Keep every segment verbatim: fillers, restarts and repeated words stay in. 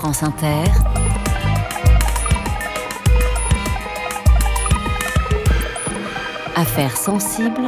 France Inter, Affaires sensibles,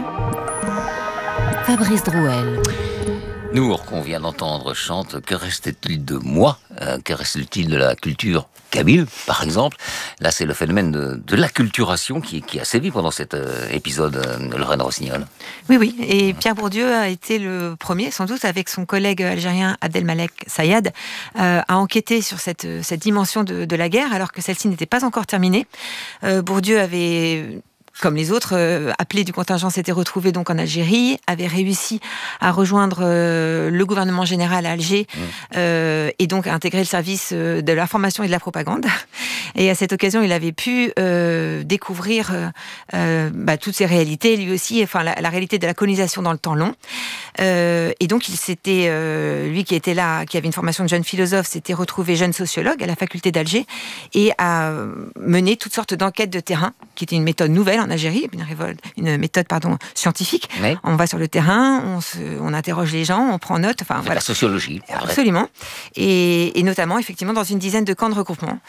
Fabrice Drouel. Nour, qu'on vient d'entendre, chante « Que reste-t-il de moi euh, Que reste-t-il de la culture kabyle ?» par exemple. Là, c'est le phénomène de, de l'acculturation qui, qui a sévi pendant cet euh, épisode, euh, Lorraine Rossignol. Oui, oui. Et Pierre Bourdieu a été le premier, sans doute, avec son collègue algérien Abdelmalek Sayad, euh, à enquêter sur cette, cette dimension de, de la guerre, alors que celle-ci n'était pas encore terminée. Euh, Bourdieu avait... comme les autres, euh, appelés du contingent s'étaient retrouvés donc en Algérie, avaient réussi à rejoindre euh, le gouvernement général à Alger mmh. euh, et donc à intégrer le service euh, de l'information et de la propagande. Et à cette occasion, il avait pu euh, découvrir euh, euh, bah, toutes ces réalités, lui aussi, enfin la, la réalité de la colonisation dans le temps long. Euh, et donc, il s'était, euh, lui qui était là, qui avait une formation de jeune philosophe, s'était retrouvé jeune sociologue à la faculté d'Alger et a mené toutes sortes d'enquêtes de terrain, qui était une méthode nouvelle en Algérie, une, révolte, une méthode pardon, scientifique. Oui. On va sur le terrain, on, se, on interroge les gens, on prend note. Enfin, voilà. La sociologie. Absolument. Et, et notamment, effectivement, dans une dizaine de camps de regroupement.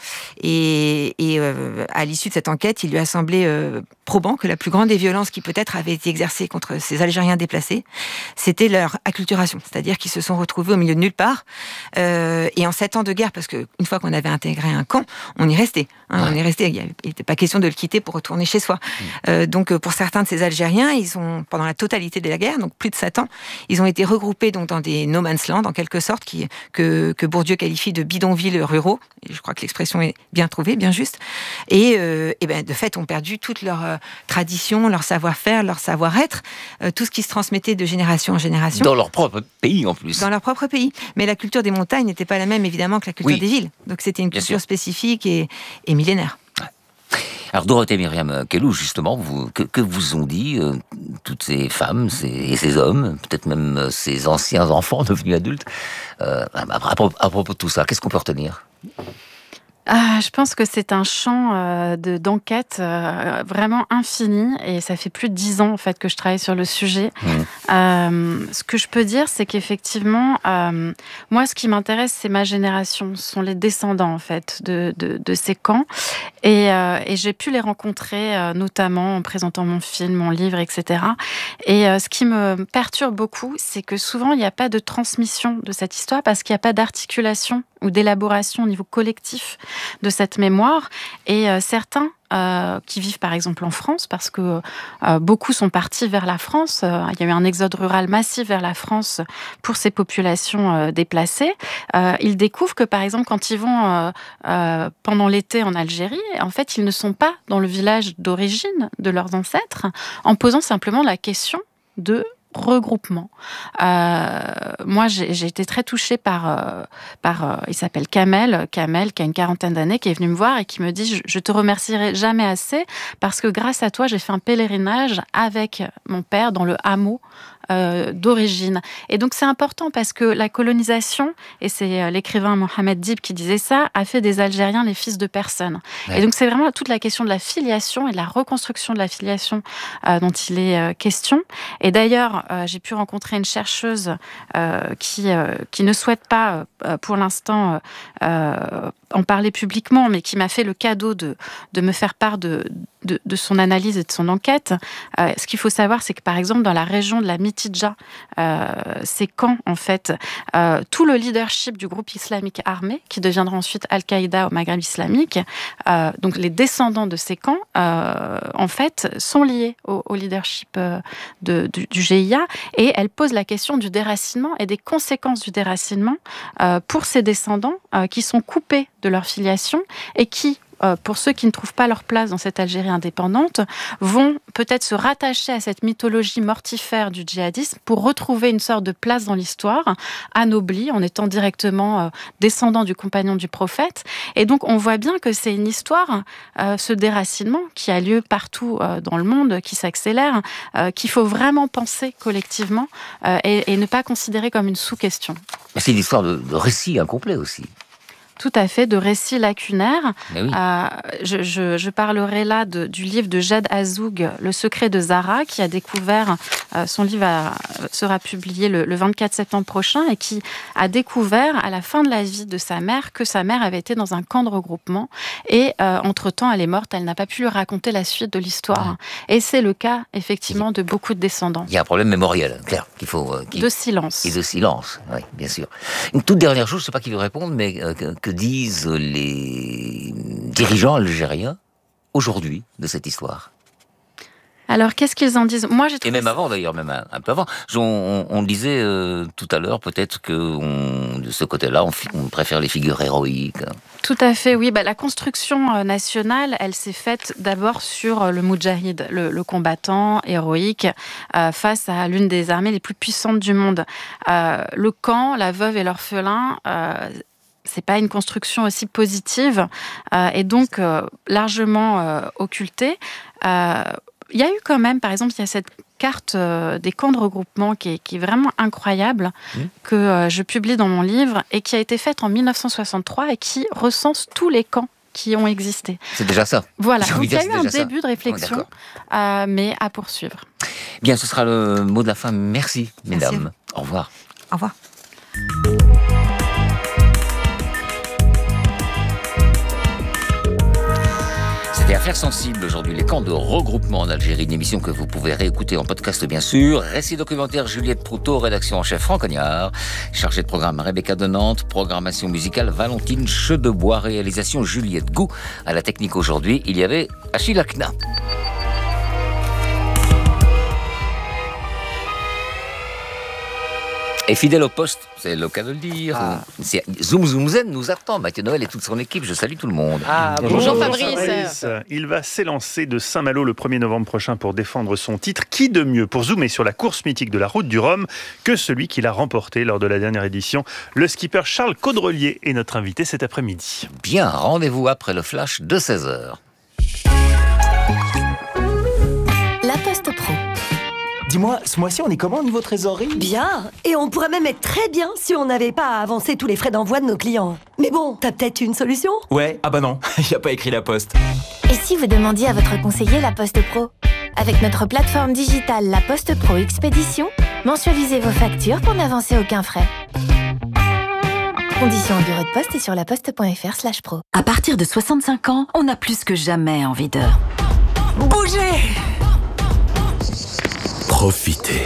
Et, et euh, à l'issue de cette enquête, il lui a semblé euh, probant que la plus grande des violences qui peut-être avait été exercée contre ces Algériens déplacés, c'était leur acculturation. C'est-à-dire qu'ils se sont retrouvés au milieu de nulle part. Euh, et en sept ans de guerre, parce qu'une fois qu'on avait intégré un camp, on y restait. Hein, ouais. On y restait. Il n'était pas question de le quitter pour retourner chez soi. Mmh. Euh, donc, pour certains de ces Algériens, ils ont, pendant la totalité de la guerre, donc plus de sept ans, ils ont été regroupés donc, dans des no man's land, en quelque sorte, qui, que, que Bourdieu qualifie de bidonvilles ruraux. Et je crois que l'expression est bien trouvée, bien juste. Et, euh, et ben, de fait, ont perdu toute leur euh, tradition, leur savoir-faire, leur savoir-être, euh, tout ce qui se transmettait de génération en génération. Dans leur propre pays, en plus. Dans leur propre pays. Mais la culture des montagnes n'était pas la même, évidemment, que la culture oui. des villes. Donc, c'était une culture spécifique et, et millénaire. Alors Dorothée Myriam Kellou, justement, vous, que, que vous ont dit euh, toutes ces femmes ces, et ces hommes, peut-être même euh, ces anciens enfants devenus adultes, euh, à, à, à propos de tout ça, qu'est-ce qu'on peut retenir ? Ah, je pense que c'est un champ euh, de, d'enquête euh, vraiment infini et ça fait plus de dix ans en fait que je travaille sur le sujet. Mmh. Euh, ce que je peux dire, c'est qu'effectivement, euh, moi, ce qui m'intéresse, c'est ma génération, ce sont les descendants en fait de, de, de ces camps et, euh, et j'ai pu les rencontrer euh, notamment en présentant mon film, mon livre, et cetera. Et euh, ce qui me perturbe beaucoup, c'est que souvent il n'y a pas de transmission de cette histoire parce qu'il n'y a pas d'articulation ou d'élaboration au niveau collectif de cette mémoire. Et euh, certains euh, qui vivent par exemple en France, parce que euh, beaucoup sont partis vers la France, euh, il y a eu un exode rural massif vers la France pour ces populations euh, déplacées, euh, ils découvrent que par exemple quand ils vont euh, euh, pendant l'été en Algérie, en fait ils ne sont pas dans le village d'origine de leurs ancêtres, en posant simplement la question de regroupement. Euh, moi, j'ai, j'ai été très touchée par, euh, par euh, il s'appelle Kamel, Kamel, qui a une quarantaine d'années, qui est venu me voir et qui me dit je, je te remercierai jamais assez parce que grâce à toi, j'ai fait un pèlerinage avec mon père dans le hameau Euh, d'origine. Et donc c'est important parce que la colonisation, et c'est euh, l'écrivain Mohamed Dib qui disait ça, a fait des Algériens les fils de personne. Ouais. Et donc c'est vraiment toute la question de la filiation et de la reconstruction de la filiation euh, dont il est euh, question. Et d'ailleurs, euh, j'ai pu rencontrer une chercheuse euh, qui, euh, qui ne souhaite pas euh, pour l'instant euh, en parler publiquement, mais qui m'a fait le cadeau de, de me faire part de, de, de son analyse et de son enquête. Euh, ce qu'il faut savoir, c'est que par exemple, dans la région de la Mitidja, euh, ces camps, en fait, euh, tout le leadership du groupe islamique armé, qui deviendra ensuite Al-Qaïda au Maghreb islamique, euh, donc les descendants de ces camps, euh, en fait, sont liés au, au leadership euh, de, du, du G I A, et elle pose la question du déracinement et des conséquences du déracinement euh, pour ces descendants euh, qui sont coupés de leur filiation et qui, euh, pour ceux qui ne trouvent pas leur place dans cette Algérie indépendante, vont peut-être se rattacher à cette mythologie mortifère du djihadisme pour retrouver une sorte de place dans l'histoire, anoblie en étant directement euh, descendant du compagnon du prophète. Et donc on voit bien que c'est une histoire, euh, ce déracinement qui a lieu partout euh, dans le monde, qui s'accélère, euh, qu'il faut vraiment penser collectivement euh, et, et ne pas considérer comme une sous-question. Mais c'est une histoire de, de récit incomplet aussi. Tout à fait, de récits lacunaires. Mais oui. Euh, je, je, je parlerai là de, du livre de Jade Azoug, Le secret de Zara, qui a découvert, euh, son livre a, sera publié le, le vingt-quatre septembre prochain, et qui a découvert à la fin de la vie de sa mère que sa mère avait été dans un camp de regroupement, et euh, entre-temps elle est morte, elle n'a pas pu lui raconter la suite de l'histoire. Ouais. Et c'est le cas effectivement de beaucoup de descendants. Il y a un problème mémoriel, clair, qu'il faut... Euh, qui... De silence. Et de silence, oui, bien sûr. Une toute dernière chose, je ne sais pas qui veut répondre, mais euh, que, que disent les dirigeants algériens aujourd'hui de cette histoire? Alors, qu'est-ce qu'ils en disent? Moi, j'ai Et même ça... avant, d'ailleurs, même un, un peu avant. On, on, on disait euh, tout à l'heure, peut-être que on, de ce côté-là, on, on préfère les figures héroïques. Tout à fait, oui. Bah, la construction nationale, elle s'est faite d'abord sur le Moudjahid, le, le combattant héroïque, euh, face à l'une des armées les plus puissantes du monde. Euh, le camp, la veuve et l'orphelin... Euh, c'est pas une construction aussi positive euh, et donc euh, largement euh, occultée. Euh, il y a eu quand même, par exemple, il y a cette carte euh, des camps de regroupement qui est, qui est vraiment incroyable, mmh. que euh, je publie dans mon livre et qui a été faite en dix-neuf cent soixante-trois et qui recense tous les camps qui ont existé. C'est déjà ça. Voilà, donc il y a eu un début ça. de réflexion, oh, euh, mais à poursuivre. Bien, ce sera le mot de la fin. Merci, mesdames. Merci. Au revoir. Au revoir. C'était Affaires sensibles aujourd'hui, les camps de regroupement en Algérie, une émission que vous pouvez réécouter en podcast bien sûr. Récit documentaire Juliette Proutot, rédaction en chef Franck Cognard, chargé de programme Rebecca de Nantes, programmation musicale Valentine Chedebois, réalisation Juliette Gou. À la technique aujourd'hui, il y avait Achille Akna. Et fidèle au poste, c'est le cas de le dire. Ah. Zoom Zoom Zen nous attend. Mathieu Noël et toute son équipe. Je salue tout le monde. Ah, bonjour, bonjour Fabrice. Fabrice. Il va s'élancer de Saint-Malo le premier novembre prochain pour défendre son titre. Qui de mieux pour zoomer sur la course mythique de la Route du Rhum que celui qui l'a remporté lors de la dernière édition? Le skipper Charles Caudrelier est notre invité cet après-midi. Bien, rendez-vous après le flash de seize heures. La Poste Pro. Dis-moi, ce mois-ci, on est comment au niveau trésorerie? Bien, et on pourrait même être très bien si on n'avait pas à avancer tous les frais d'envoi de nos clients. Mais bon, t'as peut-être une solution? Ouais, ah bah non, il n'y a pas écrit La Poste. Et si vous demandiez à votre conseiller La Poste Pro? Avec notre plateforme digitale La Poste Pro Expédition, mensualisez vos factures pour n'avancer aucun frais. Conditions au bureau de poste et sur laposte.fr slash pro. À partir de soixante-cinq ans, on a plus que jamais envie de... bouger! Profitez.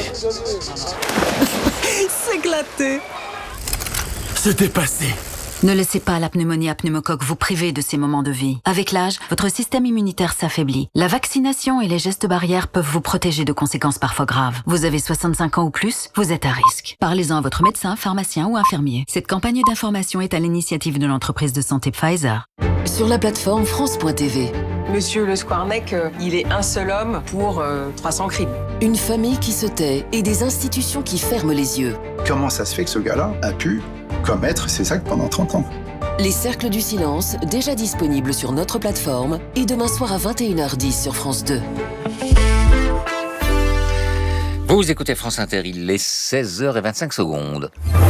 S'éclater. Se dépasser. Ne laissez pas la pneumonie à pneumocoque vous priver de ces moments de vie. Avec l'âge, votre système immunitaire s'affaiblit. La vaccination et les gestes barrières peuvent vous protéger de conséquences parfois graves. Vous avez soixante-cinq ans ou plus, vous êtes à risque. Parlez-en à votre médecin, pharmacien ou infirmier. Cette campagne d'information est à l'initiative de l'entreprise de santé Pfizer. Sur la plateforme France point T V. Monsieur Le Squarnec, euh, il est un seul homme pour euh, trois cents crimes. Une famille qui se tait et des institutions qui ferment les yeux. Comment ça se fait que ce gars-là a pu commettre ces actes pendant trente ans? Les Cercles du Silence, déjà disponibles sur notre plateforme, et demain soir à vingt et une heures dix sur France deux. Vous écoutez France Inter, il est seize heures vingt-cinq secondes.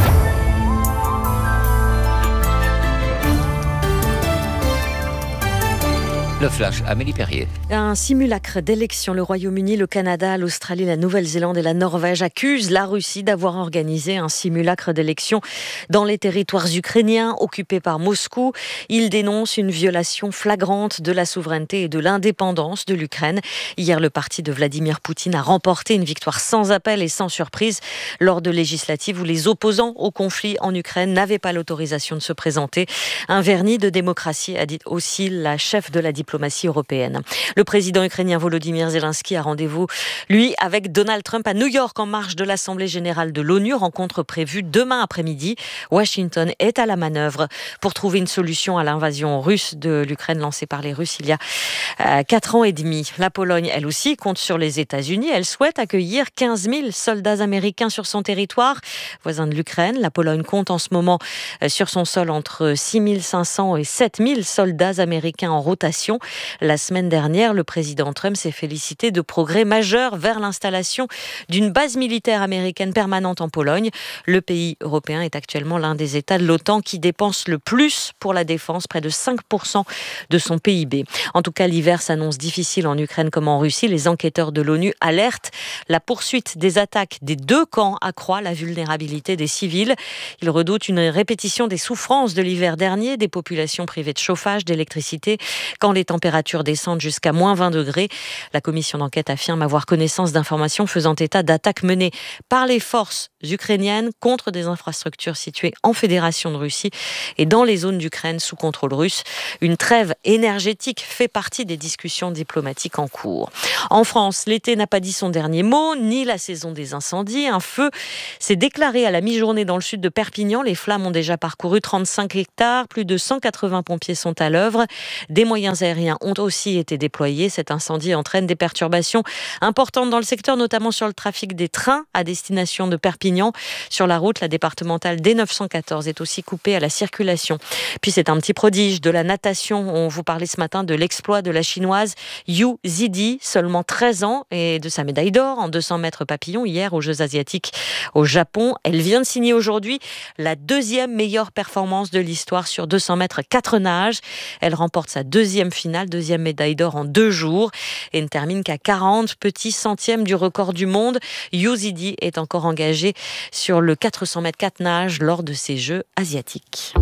Le flash, Amélie Perrier. Un simulacre d'élection. Le Royaume-Uni, le Canada, l'Australie, la Nouvelle-Zélande et la Norvège accusent la Russie d'avoir organisé un simulacre d'élection dans les territoires ukrainiens occupés par Moscou. Ils dénoncent une violation flagrante de la souveraineté et de l'indépendance de l'Ukraine. Hier, le parti de Vladimir Poutine a remporté une victoire sans appel et sans surprise lors de législatives où les opposants au conflit en Ukraine n'avaient pas l'autorisation de se présenter. Un vernis de démocratie, a dit aussi la chef de la diplomatie européenne. Le président ukrainien Volodymyr Zelensky a rendez-vous, lui, avec Donald Trump à New York en marge de l'Assemblée générale de l'ONU. Rencontre prévue demain après-midi. Washington est à la manœuvre pour trouver une solution à l'invasion russe de l'Ukraine lancée par les Russes il y a euh, quatre ans et demi. La Pologne, elle aussi, compte sur les États-Unis. Elle souhaite accueillir quinze mille soldats américains sur son territoire, voisin de l'Ukraine. La Pologne compte en ce moment euh, sur son sol entre six mille cinq cents et sept mille soldats américains en rotation. La semaine dernière, le président Trump s'est félicité de progrès majeurs vers l'installation d'une base militaire américaine permanente en Pologne. Le pays européen est actuellement l'un des États de l'OTAN qui dépense le plus pour la défense, près de cinq pour cent de son P I B. En tout cas, l'hiver s'annonce difficile en Ukraine comme en Russie. Les enquêteurs de l'ONU alertent. La poursuite des attaques des deux camps accroît la vulnérabilité des civils. Ils redoutent une répétition des souffrances de l'hiver dernier, des populations privées de chauffage, d'électricité, quand les températures descendent jusqu'à moins vingt degrés. La commission d'enquête affirme avoir connaissance d'informations faisant état d'attaques menées par les forces ukrainiennes contre des infrastructures situées en Fédération de Russie et dans les zones d'Ukraine sous contrôle russe. Une trêve énergétique fait partie des discussions diplomatiques en cours. En France, l'été n'a pas dit son dernier mot, ni la saison des incendies. Un feu s'est déclaré à la mi-journée dans le sud de Perpignan. Les flammes ont déjà parcouru trente-cinq hectares. Plus de cent quatre-vingts pompiers sont à l'œuvre. Des moyens aériens ont aussi été déployés. Cet incendie entraîne des perturbations importantes dans le secteur, notamment sur le trafic des trains à destination de Perpignan. Sur la route, la départementale D neuf cent quatorze est aussi coupée à la circulation. Puis c'est un petit prodige de la natation. On vous parlait ce matin de l'exploit de la chinoise Yu Zidi, seulement treize ans, et de sa médaille d'or en deux cents mètres papillon hier aux Jeux asiatiques au Japon. Elle vient de signer aujourd'hui la deuxième meilleure performance de l'histoire sur deux cents mètres quatre nages. Elle remporte sa deuxième finale, deuxième médaille d'or en deux jours et ne termine qu'à quarante petits centièmes du record du monde. Yu Zidi est encore engagée sur le quatre cents mètres quatre nages lors de ces Jeux asiatiques.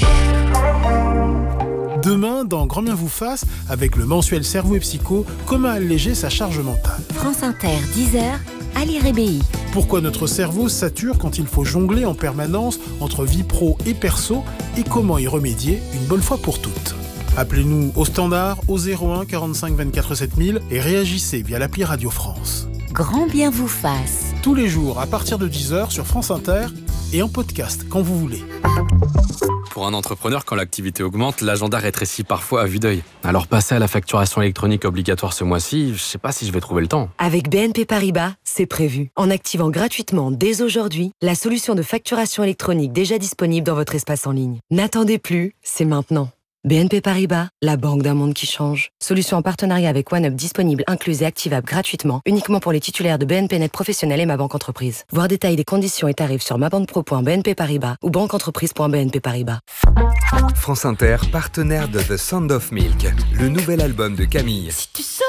Demain, dans Grand Bien vous fasse, avec le mensuel Cerveau et Psycho, comment alléger sa charge mentale. France Inter, dix heures, Ali Rébéi. Pourquoi notre cerveau sature quand il faut jongler en permanence entre vie pro et perso et comment y remédier une bonne fois pour toutes. Appelez-nous au standard au zéro un quarante-cinq vingt-quatre sept mille et réagissez via l'appli Radio France. Grand Bien vous fasse. Tous les jours à partir de dix heures sur France Inter et en podcast quand vous voulez. Pour un entrepreneur, quand l'activité augmente, l'agenda rétrécit parfois à vue d'œil. Alors passer à la facturation électronique obligatoire ce mois-ci, je sais pas si je vais trouver le temps. Avec B N P Paribas, c'est prévu. En activant gratuitement dès aujourd'hui la solution de facturation électronique déjà disponible dans votre espace en ligne. N'attendez plus, c'est maintenant. B N P Paribas, la banque d'un monde qui change. Solution en partenariat avec OneUp disponible, incluse et activable gratuitement, uniquement pour les titulaires de B N P Net Professionnel et Ma Banque Entreprise. Voir détails des conditions et tarifs sur mabanquepro point b n p paribas ou banqueentreprise point b n p paribas. France Inter, partenaire de The Sound of Milk, le nouvel album de Camille. Si tu